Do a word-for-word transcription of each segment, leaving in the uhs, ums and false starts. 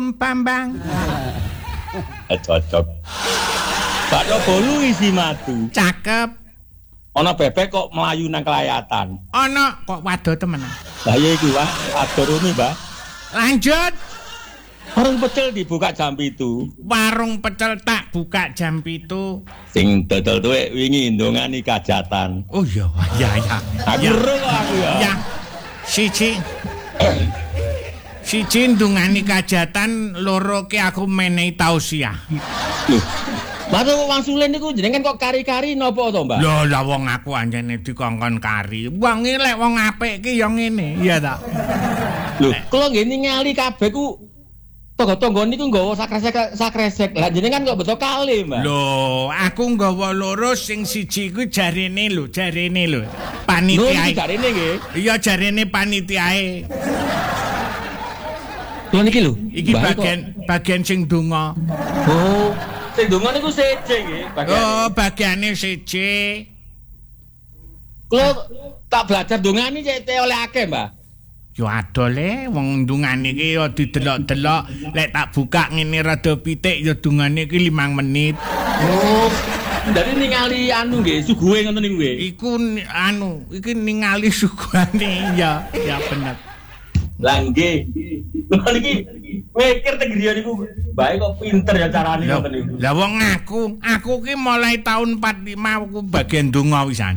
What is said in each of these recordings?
Om Bambang. Cocok. Bakso bolu isi madu. Cakep. Ana bebek kok melayu nang kelayatan. Ana kok wado temenan. Lah iya iki, Pak. Adorone, Mbak. Lanjut. Warung pecel dibuka jam pitu. Warung pecel tak buka jam pitu. Sing dodol tuwek wingi ndongani kajatan. Oh iya, ya ya. Aku ero kok aku ya. Ya. Siji. Siji ndongani kajatan, loro ki aku menehi tausiah. Lho. Masa kok wangsule niku jenengan kok kari-kari napa to, Mbak? Lho, lah wong aku anjene dikongkon kari. Wong iki lek wong apik ki ya ngene, iya ta. Lho, kula nggih ningali kabeh ku tangga-tangga niku nggawa sakresek sakresek. Lah jenengan kok beto kalih, Mbak? Lho, aku nggawa loro sing siji ku jarene lho, jarene lho. Panitia. Lho, jarene nggih. Iya, jarene panitiae. Lho niki lho. Iki bagian bagian sing donga. Oh, sing donga niku siji nggih, bagian. Oh, bagiane siji. Kula tak belajar dongani cek oleh akeh, Mbak. Yo adole wong ndungane iki yo didelok-delok, lek tak buka ngene rada pitik yo dungane iki limang menit. Oh. Dari ningali anu nggih, suguhe ngoten niku nggih. Iku anu, iki ningali suguhane ya, ya bener. Lah nggih. Lha niki mikir teng griya niku bae kok pinter ya carane ngoten niku. Lah wong aku, aku ki mulai tahun empat puluh lima aku bagian donga wisan.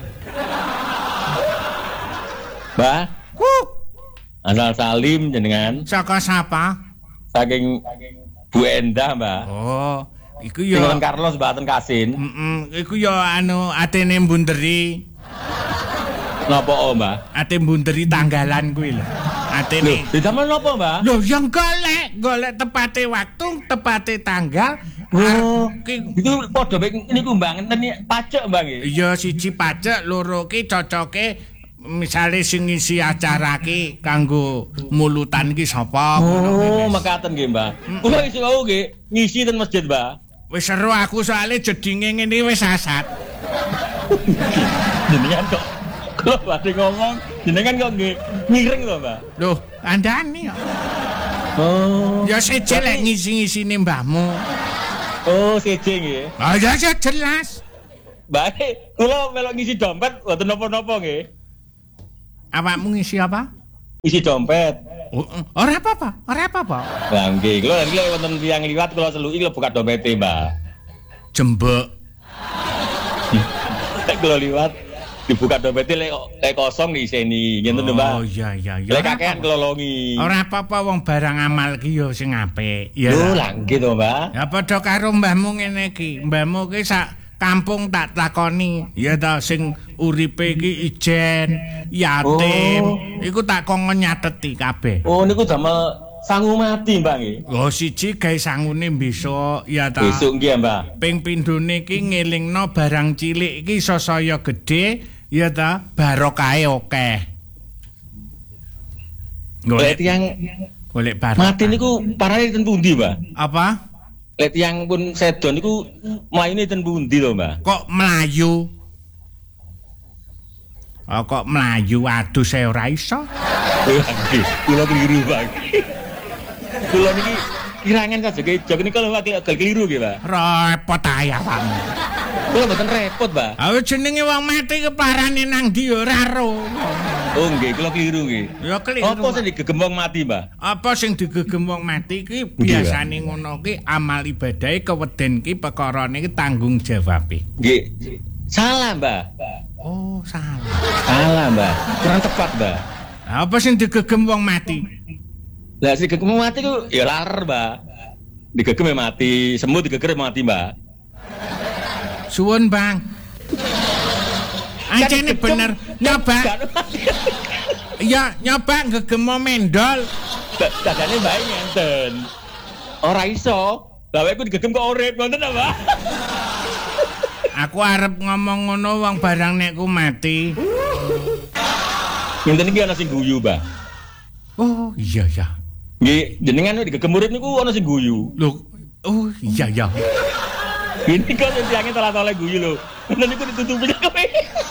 Mbah, asal salim jenengan. Saka sapa? Saking Bu Endah, Mbah. Oh, iku yo Sinten Carlos mboten Kasin. Heeh, iku yo anu atene mbunderi. Napa oh, Mbah? Ate mbunderi tanggalan kuwi lho. Atene. Lho, didamel napa, Mbah? Lho, yang golek, golek tepate waktu, tepate tanggal. Oh, ki itu padha niku Mbah ngenten pacek, Mbah nggih. iya siji pacek, loro ki cocoke misale sing ngisi acara ki kanggo mulutan ki sapa. Oh, mekaten nggih, Mbah. Kula isi wau nggih ngisi ten masjid, Mbah. Wis seru aku soalnya jedinge ngene wis asat. Jenengan kok kula badhe ngomong, jenengan kok nggih ngiring to, Mbah. Loh, kandhane kok. Oh. Ya siji lek ngisi-ngisine mbahmu. Oh, siji nggih. Ah ya jelas. Bae, kula melok ngisi dompet mboten napa-napa nggih. Awakmu ngisi apa? Isi dompet. Oh, ora apa-apa, ora apa-apa. Lah nggih, kula niki lek wonten tiyang liwat kula celuki kula buka dompete, Mbah. Jembek. Lek kula liwat dibuka dompete lek lek kosong diiseni, ngene lho, Mbah. Oh iya iya iya. Lek kakean kelolongi. Ora apa-apa wong barang amal ki yo sing apik. Ya. Lho, lah nggih to, Mbah. Ya padha karo mbahmu ngene iki. Mbahmu ki sak kampung tak takoni, ya ta sing uripe iki ijen, yatim, oh. Iku tak kongkon nyateti kabeh. Oh, niku damel sangu mati, Mbah nggih. Oh, siji gawe sangune besok, ya ta. Besok nggih, Mbah. Ping pindhone iki ngelingno barang cilik iki sasaya gedhe, ya ta, barokahe akeh. Golek tiyang golek barokah. mati niku parane ten pundi, Mbah? Apa? Lek tiyang pun sedo niku mlayune ten pundi to, Mbah? Kok melayu? Oh, kok melayu aduh saya ora iso. Nggih, kula keliru, Pak. Kula niki kirangan kajeke jog niku lho agak keliru nggih, Pak. Repot ae awakmu. Kula mboten repot, Pak. Ah jenenge wong mati keparane nang ndi ora ro. Oh nggih, kula keliru nggih. Ya keliru. Apa sing digegem mati, Mbah? Apa sing digegem wong mati ki biasane ngono ki amal ibadahe keweden ki perkarane ki tanggung jawabe. Nggih. Salah, Mbah. Oh, salah. Salah, Mbah. Kurang tepat, Mbah. Apa sing digegem wong mati? Lah sing digegem mati ku ya lar, Mbah. Digegem mati, semut digeger mati, Mbah. Suwun, Bang. Anjene bener nyoba. Ya nyoba ngegem mendol. Dadane bae ngenten. Ora iso. Lah wae ku digegem kok urip ngoten ta, Mbah? Aku arep ngomong ngono wong barang nekku mati. Ngenten iki ana sing guyu, Mbah. Oh, iya ya. Nggih, jenengan digegem urip niku ana sing guyu. Lho, oh iya ya. Ini kok tiangnya telah-telah guyu lho. Ngoten niku ditutupi kowe.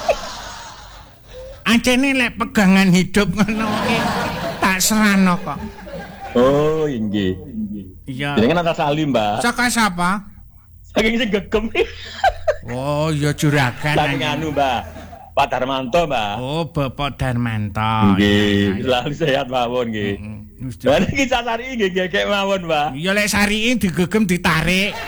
Ancene lek pegangan hidup ngono iki tak serano kok. Oh, nggih. Iya. Jenengan Antas Salim, Mbah. Saka sapa? Saking sing gegem. Oh, ya juragan. Saking anu, Mbah. Pak Darmanto, Mbah. Oh, Bapak Darmanto. Nggih, selalu sehat mawon nggih. Lah iki Sari nggih gegek mawon, Mbah. Ya lek Sari digegem ditarik.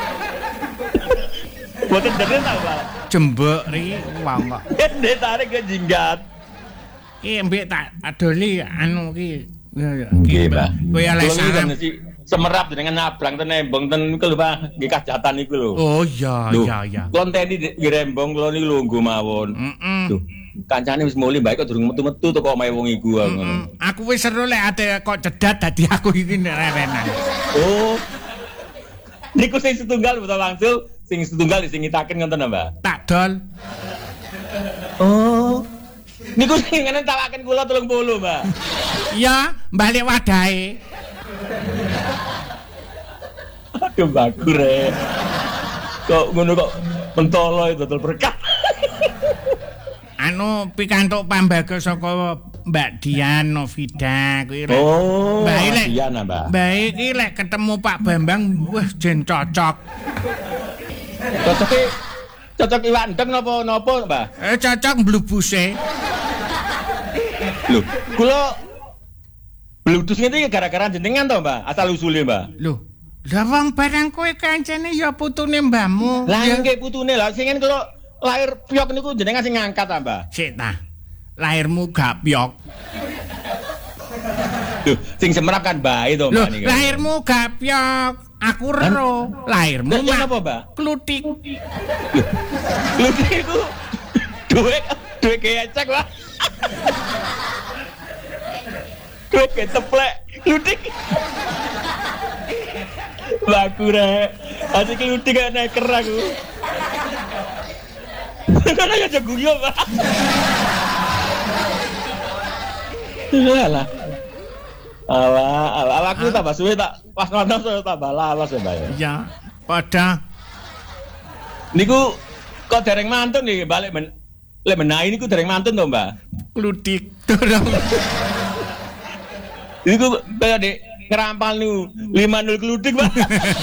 Boten dene ta, Mbah. Jembek iki wah kok. Ditarik ke jinggat. Iki mbek tak adoli anu iki. Ya ya. Nggih, Mbah. Kowe lek salam semerap dengan nyabrang ten nembong ten iku lho Pak, nggih kajatan iku lho. Oh iya iya iya. Konteni di rembong kula niku lho nggo mawon. Heeh. Duh, kancane wis muli mbak kok durung metu-metu teko omahe wong iku ngono. Aku wis seru lek ate kok cedat dadi aku iki rewenan. Oh. Niku sing setunggal betul langsung, sing setunggal sing ngitaken ngoten Mbak. Tak dol. Oh. Niku sing ngene tawaken kula telung puluh, Mbak. Iya, balik wadahe. Aduh bagus re. Kok ngono kok mentolo itu dodol berkah. Anu pikantuk pambaga saka Mbak Dian Novida kuwi rek. Oh, Mbak Dian Mbak. Mbak iki lek ketemu Pak Bambang wah jen cocok. Cocoke cocok iwak ndeng napa napa, Mbak? Eh cocok mblubuse. Lho, kula bludus ngene gara-gara jenengan to, Mbak? Asal usule, Mbak. Lho, lah wong barang kowe kancane ya putune mbahmu. Lah nggih putune lah sing kula lahir piyok niku jenengan sing ngangkat ta, Mbak? Sik ta. Lahirmu gak piyok. Lho, sing semerap kan bae to, Mbak niku. Lahirmu gak piyok. Aku ero. Lahirmu mah apa, Mbak? Klutik. Klutik iku duwe duwe kecek, Mbak. Duwe keteplek klutik. Laku rek. Asik klutik gak neker aku. Karena ya jaguyo, Pak. Alah. Alah, alah aku tambah suwe tak pas ngono tambah lawas ya, Mbak. Iya, pada niku kok dereng mantun nih balik men lek menahi niku dereng mantun to, Mbak. Klutik dorong. Niku kaya dek ngerampal niku lima nol klutik, Mbak.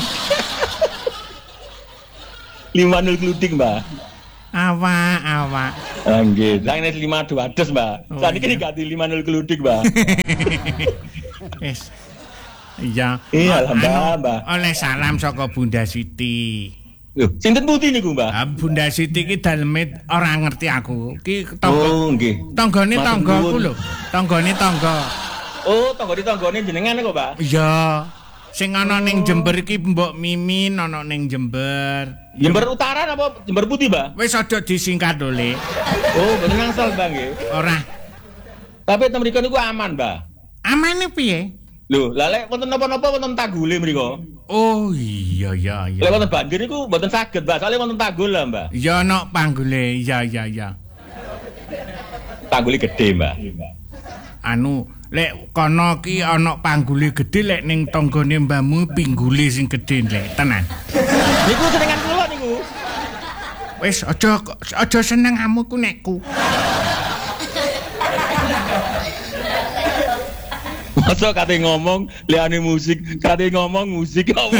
lima nol klutik, Mbak. Awak, awak. Nggih, lah nek lima dua dos, Mbak. Oh, Saniki iya. diganti lima nol klutik, Mbak. Wis. Iya. Iya, lah, Mbak, Anu, Mbak. oleh salam saka Bunda Siti. Lho, sinten putih niku, Mbak? Ah, Bunda Siti ki daleme ora ngerti aku. Ki tangga. Oh, nggih. Tanggane Matur tanggaku nuwun. lho. Tanggane tangga. Oh, tanggane-tanggane jenengan kok, Mbak? Iya. Sing ana ning Jember iki Mbok Mimin ana ning Jember. Jember Utara apa Jember Putih, Mbak? Wis aja disingkat oleh. Oh, bener nangsal, Bang nggih. Ora. Tapi ten mriku niku aman, Mbak. Amane piye? Lho, lah lek wonten napa-napa wonten tanggule mriku. Oh iya iya iya. Lek wonten banjir niku mboten saged, Mbak. Soale wonten tanggul lah, Mbak. Ya ana panggule. Iya iya iya. Tanggule gede, Mbak. Anu lek kono ki ana panggule gedhe lek ning tanggane mbahmu pinggule sing gedhe lek tenan. Niku senengan kula niku. Wis aja aja seneng amuku nekku. Masa kate ngomong liane musik, kate ngomong musik apa?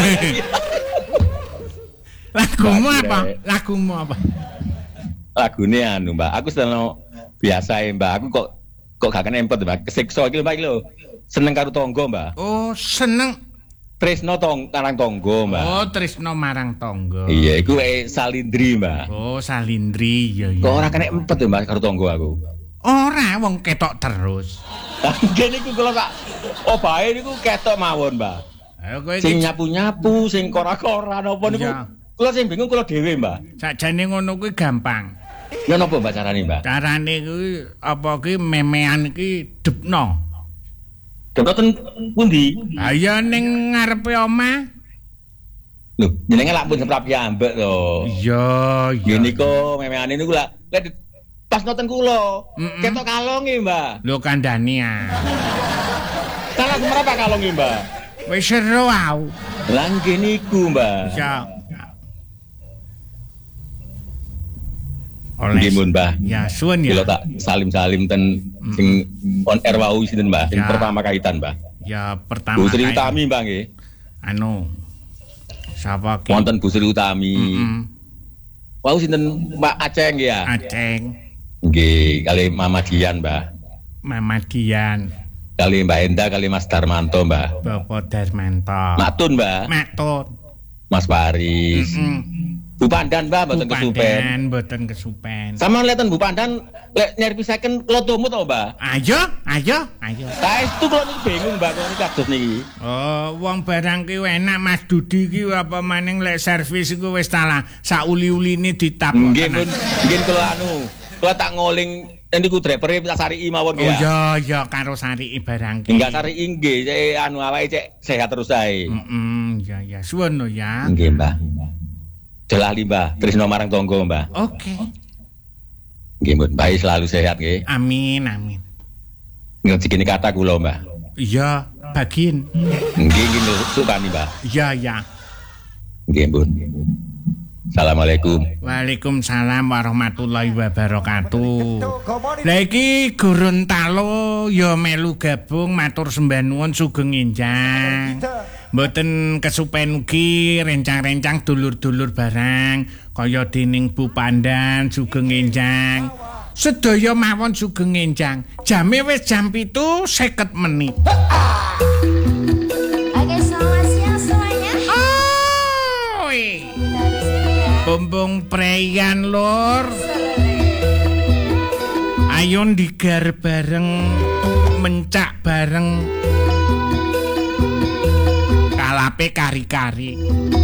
Lagumu apa? Lagumu apa? Lagune anu, Mbak. Aku seneng biasa ya, Mbak. Aku kok kok gak kena empet, Mbak. Kesiksa iki, Mbak, iki lho. Seneng karo tangga, Mbak. Oh, seneng Tresno tong karang tangga, Mbak. Oh, tresno marang tangga. Iya, iku eh, salindri, Mbak. Oh, salindri ya ya. Kok ora kena empet, Mbak, karo tangga aku. Ora wong ketok terus. Nggih niku kula Kak. Oh, bae niku ketok mawon, Mbak. Ayo kowe Sing iki nyapu-nyapu, sing kora-kora napa niku. Iya. Kula sing bingung kula dhewe, Mbak. sakjane ngono kuwi gampang. Ya napa, Mbak, carane, Mbak? Carane kuwi apa ki memean iki depno. Denoten pundi? Ha ya ning ngarepe omah. Lho, jenenge lak pun seprap ambek to. Iya, iya. Ngene niku memeane niku lak lek pas noten kula. Mm-mm. Ketok kalonge, Mbak. Lho kandhani ah. Salah semerapa kalonge, Mbak? Wis seru au. Lah nggih niku, Mbak. Ya. Nggih mun, Mbah. Ya, suwun ya. Kula tak salim-salim ten sing on air wau sinten, Mbah? Sing Ya. pertama kaitan, Mbah. Ya pertama Putri kali. Utami, Mbah nggih. anu sapa ki? Wonten Bu Sri Utami. Heeh. Wau sinten Mbak Aceng ya? Aceng, Nggih, kali Mama Dian, Mbah. Mama Dian, Kali Mbak Enda, kali Mas Darmanto, Mbah. Bapak Darmanto. Maktun, Mbah. Maktun. Mas Paris. Heeh. Bu Pandan, Mbah, mboten kesupen. Mboten kesupen. Sama liatan Bu Pandan lek nyerpisaken kula tumut to, Mbah. Ayo, ayo, ayo. Saestu kula niki bingung, Mbah, kok niki kados niki. Oh, wong barang ki enak Mas Dudi ki apa maning lek servis iku wis talah sak uli-uline ditapok. Nggih, pun nggih kula anu, kula tak ngoling niku drepere tak sariki mawon Oh ya. iya, iya karo sariki barang ki. Enggak sariki nggih, cek anu awake cek sehat terus ae. Heeh, iya ya, suwun lho ya. Nggih, Mbah. Jelali, Mbah, tresno marang tangga, Mbah. Oke. Nggih, Mbah, baik selalu sehat nggih. Amin, amin. Ngejikine kata kula, Mbah. Iya, bagin. Nggih, nggih sukani, Mbah. Iya, ya. Nggih, Mbun. Assalamualaikum. Waalaikumsalam warahmatullahi wabarakatuh. Lah iki Gorontalo ya melu gabung matur sembah nuwun sugeng enjang. Mboten kesupen ugi rencang-rencang dulur-dulur barang kaya dening Bu Pandan sugeng enjang. Sedaya mawon sugeng enjang. Jame wis jam pitu seket menit. Oke, selamat siang semuanya. Oi. Bumbung preyan lur. Ayo digar bareng, mencak bareng. Kalape kari-kari.